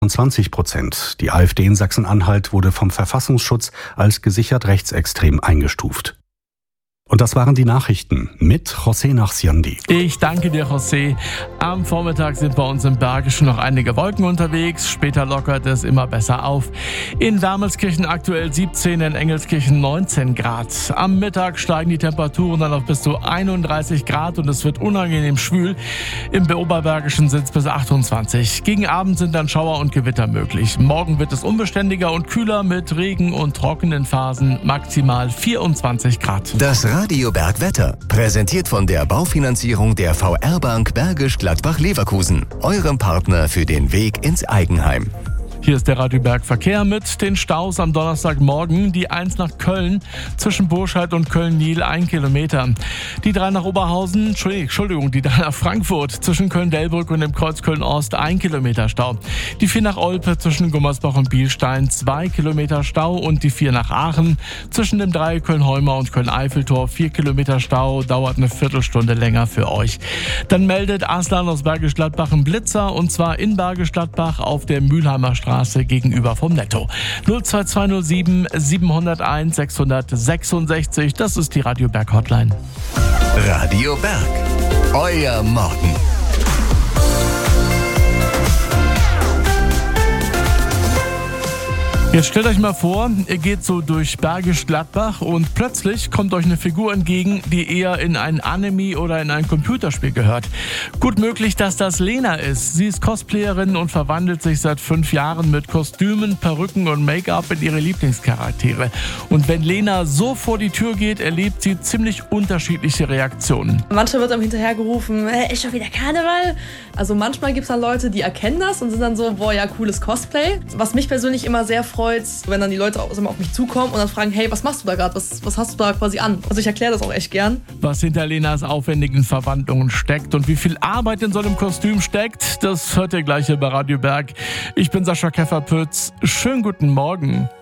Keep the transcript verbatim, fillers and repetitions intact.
zwanzig Prozent. Die AfD in Sachsen-Anhalt wurde vom Verfassungsschutz als gesichert rechtsextrem eingestuft. Und das waren die Nachrichten mit José Nachsiandi. Ich danke dir, José. Am Vormittag sind bei uns im Bergischen noch einige Wolken unterwegs. Später lockert es immer besser auf. In Wermelskirchen aktuell siebzehn, in Engelskirchen neunzehn Grad. Am Mittag steigen die Temperaturen dann auf bis zu einunddreißig Grad und es wird unangenehm schwül. Im Oberbergischen sind es bis achtundzwanzig. Gegen Abend sind dann Schauer und Gewitter möglich. Morgen wird es unbeständiger und kühler mit Regen und trockenen Phasen, maximal vierundzwanzig Grad. Das Radio Bergwetter, präsentiert von der Baufinanzierung der V R-Bank Bergisch Gladbach-Leverkusen, eurem Partner für den Weg ins Eigenheim. Hier ist der Radio Berg Verkehr mit den Staus am Donnerstagmorgen. Die eins nach Köln zwischen Burscheid und Köln-Niel ein Kilometer. Die drei nach Oberhausen, Entschuldigung, die drei nach Frankfurt zwischen Köln-Delbrück und dem Kreuz Köln-Ost ein Kilometer Stau. Die vier nach Olpe zwischen Gummersbach und Bielstein zwei Kilometer Stau und die vier nach Aachen zwischen dem Dreieck Köln-Heumer und Köln-Eiffeltor vier Kilometer Stau, dauert eine Viertelstunde länger für euch. Dann meldet Aslan aus Bergisch Gladbach einen Blitzer und zwar in Bergisch Gladbach auf der Mülheimer Straße gegenüber vom Netto. null zwei zwei null sieben sieben null eins sechs sechs sechs, das ist die Radio Berg Hotline. Radio Berg, euer Morgen. Jetzt stellt euch mal vor, ihr geht so durch Bergisch Gladbach und plötzlich kommt euch eine Figur entgegen, die eher in ein Anime oder in ein Computerspiel gehört. Gut möglich, dass das Lena ist. Sie ist Cosplayerin und verwandelt sich seit fünf Jahren mit Kostümen, Perücken und Make-up in ihre Lieblingscharaktere. Und wenn Lena so vor die Tür geht, erlebt sie ziemlich unterschiedliche Reaktionen. Manchmal wird einem hinterhergerufen, äh, ist schon wieder Karneval? Also manchmal gibt es dann Leute, die erkennen das und sind dann so, boah, ja, cooles Cosplay. Was mich persönlich immer sehr freut, wenn dann die Leute auf mich zukommen und dann fragen, hey, was machst du da gerade? Was, was hast du da quasi an? Also ich erkläre das auch echt gern. Was hinter Lenas aufwendigen Verwandlungen steckt und wie viel Arbeit in so einem Kostüm steckt, das hört ihr gleich hier bei Radio Berg. Ich bin Sascha Kefferpütz. Schönen guten Morgen.